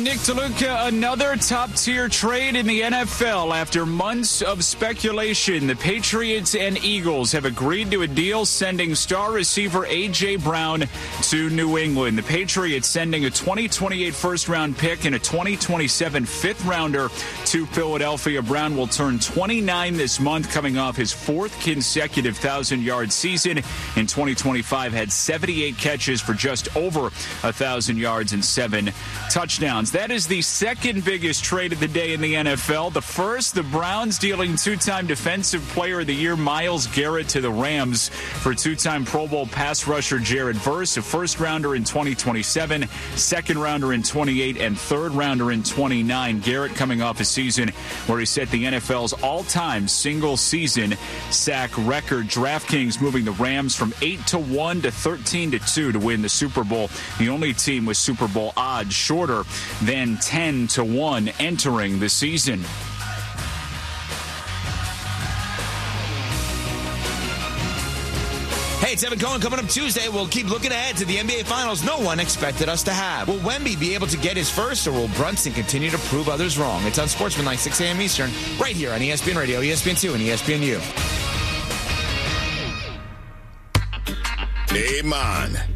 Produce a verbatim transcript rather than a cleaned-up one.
I'm Nick DeLuca. Another top-tier trade in the N F L. After months of speculation, the Patriots and Eagles have agreed to a deal sending star receiver A J. Brown to New England. The Patriots sending a twenty twenty-eight first-round pick and a twenty twenty-seven fifth-rounder to Philadelphia. Brown will turn twenty-nine this month, coming off his fourth consecutive one thousand-yard season. In twenty twenty-five, had seventy-eight catches for just over one thousand yards and seven touchdowns. That is the second biggest trade of the day in the N F L. The first, the Browns dealing two-time Defensive Player of the Year Myles Garrett to the Rams for two-time Pro Bowl pass rusher Jared Verse, a first-rounder in twenty twenty-seven, second-rounder in twenty-eight, and third-rounder in twenty-nine. Garrett coming off a season where he set the N F L's all-time single-season sack record. DraftKings moving the Rams from eight to one to thirteen to two to win the Super Bowl. The only team with Super Bowl odds shorter than ten to one entering the season. Hey, it's Evan Cohen. Coming up Tuesday, we'll keep looking ahead to the N B A Finals no one expected us to have. Will Wemby be able to get his first, or will Brunson continue to prove others wrong? It's on Sportsmanlike, six a.m. Eastern, right here on E S P N Radio, E S P N two, and E S P N U. Neyman